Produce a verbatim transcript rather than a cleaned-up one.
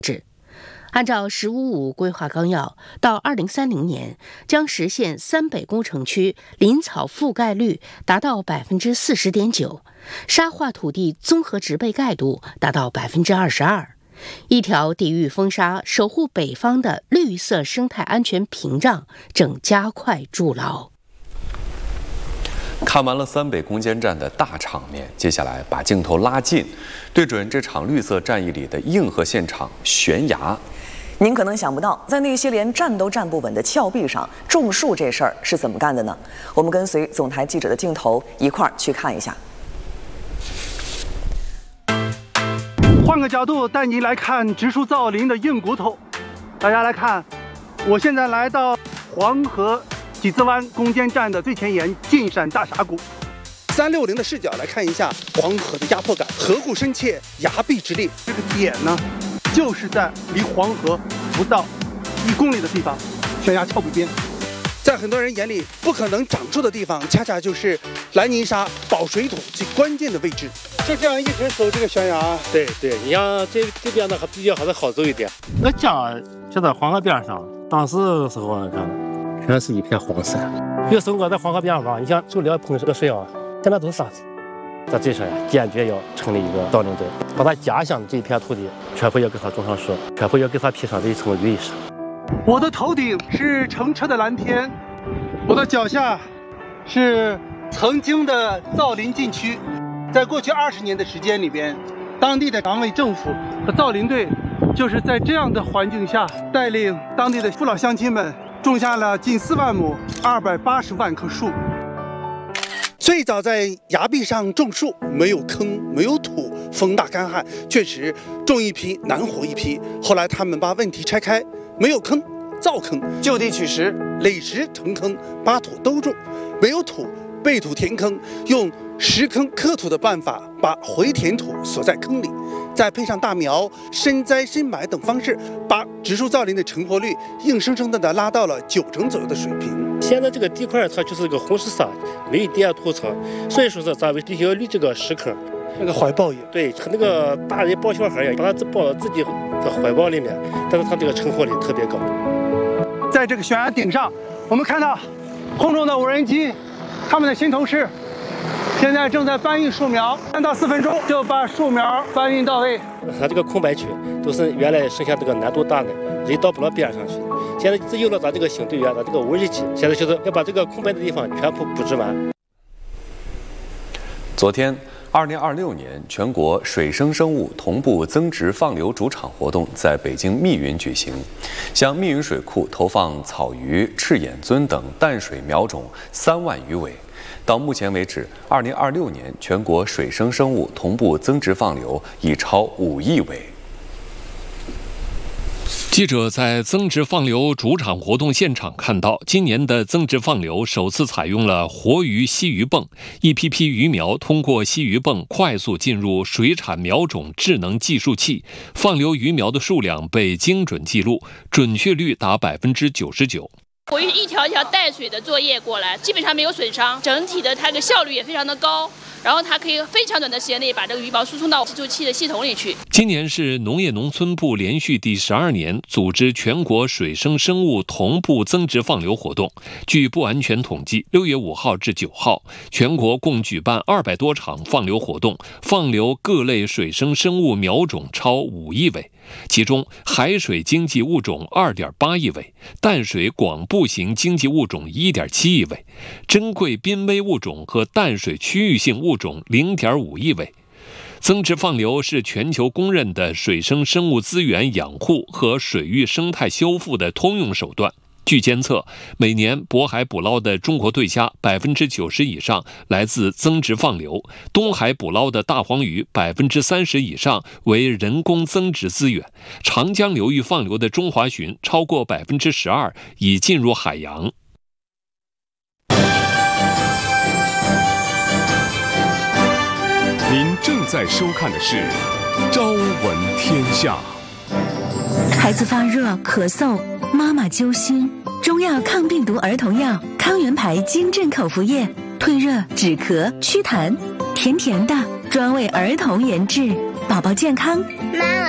按照“十五五”规划纲要，到二零三零年将实现三北工程区林草覆盖率达到百分之四十点九，沙化土地综合植被盖度达到百分之二十二，一条抵御风沙、守护北方的绿色生态安全屏障正加快筑牢。 看完了三北攻坚战的大场面，接下来把镜头拉近，对准这场绿色战役里的硬核现场——悬崖。 您可能想不到，在那些连站都站不稳的峭壁上种树这事儿是怎么干的呢？我们跟随总台记者的镜头一块儿去看一下。 换个角度带您来看植树造林的硬骨头。大家来看，我现在来到黄河几字湾攻坚战的最前沿进山大峡谷。三六零的视角来看一下黄河的压迫感，河谷深切，崖壁直立。这个点呢，就是在离黄河不到一公里的地方，悬崖峭壁边。在很多人眼里，不可能长树的地方，恰恰就是蓝泥沙保水土最关键的位置。就这样一直走这个悬崖， 对对，你像这这边呢还比较好的好走一点。我家就在黄河边上，当时的时候看，全是一片黄色。有时候我在黄河边上，你想就了碰这个水啊，现在都是沙子。在这上呀，坚决要成立一个造林队，把他家乡的这一片土地全部要给他种上树，全部要给他披上这一层绿衣裳。 我的头顶是澄澈的蓝天，我的脚下是曾经的造林禁区。在过去二十年的时间里边，当地的党委政府和造林队就是在这样的环境下，带领当地的父老乡亲们种下了近四万亩、二百八十万棵树。最早在崖壁上种树，没有坑，没有土，风大干旱，确实种一批难活一批。后来他们把问题拆开，没有坑造坑，就地取石，垒石成坑，把土都种；没有土，背土填坑，用石坑刻土的办法把回填土锁在坑里，再配上大苗、深栽深埋等方式，把植树造林的成活率硬生生的拉到了九成左右的水平。 现在这个地块它就是一个红石沙，没点土层，所以说是咱们必须要立这个石坑， 那个怀抱一样。 对，和那个大人抱小孩一样，把它抱到自己的怀抱里面，但是它这个成活率特别高。 在这个悬崖顶上，我们看到空中的无人机，他们的新同事现在正在搬运树苗，三到四分钟就把树苗搬运到位。 它这个空白区都是原来剩下这个难度大的，人到不了边上去。现在只有了咱这个新队员，咱这个无人机，现在就是要把这个空白的地方全部布置完。 昨天，二零二六年全国水生生物同步增值放流主场活动在北京密云举行，向密云水库投放草鱼、赤眼尊等淡水苗种三万余尾。到目前为止，二零二六年全国水生生物同步增值放流已超五亿尾。 记者在增值放流主场活动现场看到，今年的增值放流首次采用了活鱼吸鱼泵，一批批鱼苗通过吸鱼泵快速进入水产苗种智能计数器，放流鱼苗的数量被精准记录，准确率达百分之九十九。 活鱼一条一条带水的作业过来，基本上没有损伤，整体的它的效率也非常的高。然后它可以非常短的时间内把这个鱼苗输送到计数器的系统里去。 今年是农业农村部连续第十二年组织全国水生生物同步增值放流活动。据不完全统计，六月五号至九号，全国共举办二百多场放流活动，放流各类水生生物苗种超五亿尾。其中，海水经济物种 二点八亿尾，淡水广步型经济物种 一点七亿尾，珍贵濒危物种和淡水区域性物种 零点五亿尾。增值放流是全球公认的水生生物资源养护和水域生态修复的通用手段。据监测，每年渤海捕捞的中国对虾 百分之九十 以上来自增值放流，东海捕捞的大黄鱼 百分之三十 以上为人工增值资源，长江流域放流的中华鲟超过 百分之十二 已进入海洋。 您正在收看的是《朝闻天下》。 孩子发热、咳嗽，妈妈揪心，中药抗病毒儿童药康元牌金镇口服液，退热、止咳、祛痰，甜甜的，专为儿童研制，宝宝健康。 妈妈